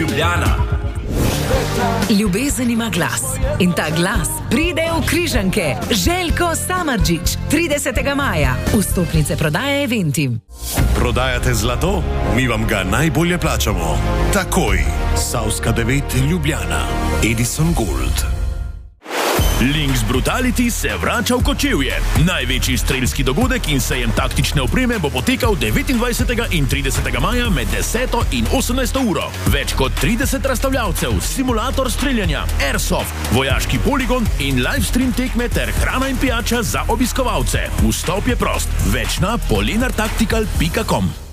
Ljubljana. Ljubezen ima glas in ta glas pride v Križanke. Željko Samardžić, 30. maja. Vstopnice prodaja Eventim. Prodajate zlato? Mi vam ga najbolje plačamo. Takoj. Savska 9 Ljubljana. Edison Gold. Lynx Brutality se vrača v Kočevje. Največji strelski dogodek in sejem taktične opreme bo potekal 29. in 30. maja med 10. in 18. uro. Več kot 30 razstavljavcev, simulator streljanja, airsoft, vojaški poligon in livestream tekme ter hrana in pijača za obiskovalce. Vstop je prost. Več na polenartactical.com.